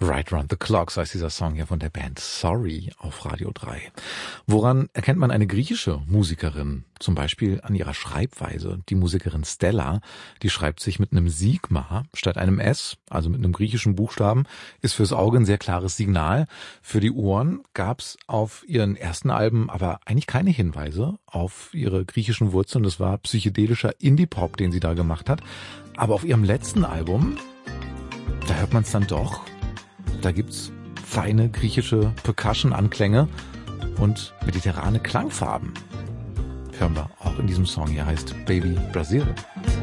Right Round the Clock, so heißt dieser Song hier von der Band Sorry auf Radio 3. Woran erkennt man eine griechische Musikerin? Zum Beispiel an ihrer Schreibweise. Die Musikerin Stella, die schreibt sich mit einem Sigma statt einem S, also mit einem griechischen Buchstaben, ist fürs Auge ein sehr klares Signal. Für die Ohren gab's auf ihren ersten Alben aber eigentlich keine Hinweise auf ihre griechischen Wurzeln. Das war psychedelischer Indie-Pop, den sie da gemacht hat. Aber auf ihrem letzten Album, da hört man es dann doch. Da gibt's feine griechische Percussion-Anklänge und mediterrane Klangfarben. Hören wir auch in diesem Song hier, heißt Baby Brazil.